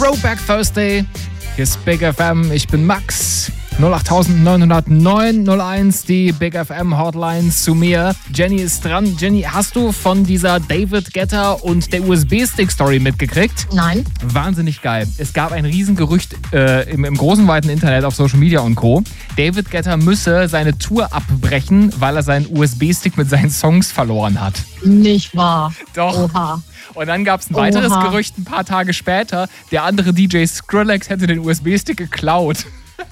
Throwback Thursday. Hier ist Big FM, ich bin Max. 0890901, die Big FM Hotline zu mir. Jenny ist dran. Jenny, hast du von dieser David Guetta und der USB-Stick-Story mitgekriegt? Nein. Wahnsinnig geil. Es gab ein Riesengerücht im großen, weiten Internet auf Social Media und Co. David Guetta müsse seine Tour abbrechen, weil er seinen USB-Stick mit seinen Songs verloren hat. Nicht wahr. Doch. Oha. Und dann gab es ein weiteres Gerücht ein paar Tage später. Der andere DJ Skrillex hätte den USB-Stick geklaut.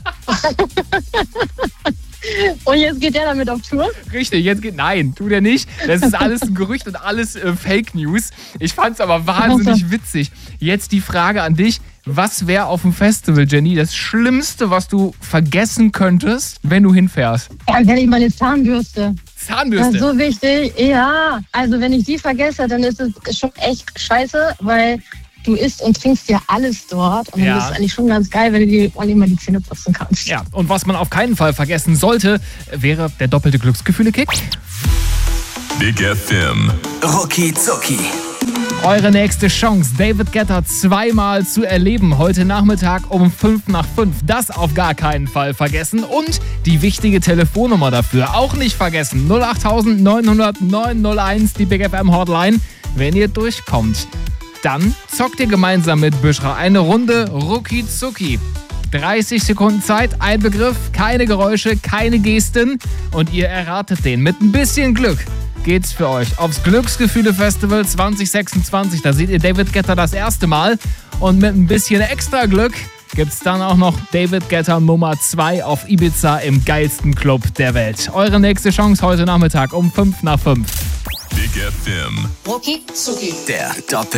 Und jetzt geht der damit auf Tour? Richtig, nein, tut er nicht. Das ist alles ein Gerücht und alles Fake News. Ich fand's aber wahnsinnig witzig. Jetzt die Frage an dich. Was wäre auf dem Festival, Jenny, das Schlimmste, was du vergessen könntest, wenn du hinfährst? Ganz ehrlich, meine Zahnbürste. Zahnbürste? Das ist so wichtig. Ja, also wenn ich die vergesse, dann ist es schon echt scheiße, weil du isst und trinkst ja alles dort. Und dann ist es eigentlich schon ganz geil, wenn du dir ordentlich mal die Zähne putzen kannst. Ja, und was man auf keinen Fall vergessen sollte, wäre der doppelte Glücksgefühle-Kick. Big FM. Rucki Zucki. Eure nächste Chance, David Guetta zweimal zu erleben. Heute Nachmittag um 5:05. Das auf gar keinen Fall vergessen. Und die wichtige Telefonnummer dafür auch nicht vergessen. 0890901, die Big FM Hotline. Wenn ihr durchkommt, dann zockt ihr gemeinsam mit Büschra eine Runde Rucki Zucki. 30 Sekunden Zeit, ein Begriff, keine Geräusche, keine Gesten und ihr erratet den. Mit ein bisschen Glück geht's für euch aufs Glücksgefühle-Festival 2026. Da seht ihr David Guetta das erste Mal und mit ein bisschen extra Glück gibt's dann auch noch David Guetta Nummer 2 auf Ibiza im geilsten Club der Welt. Eure nächste Chance heute Nachmittag um 5:05. Big FM. Rucki Zucki. Der Doppel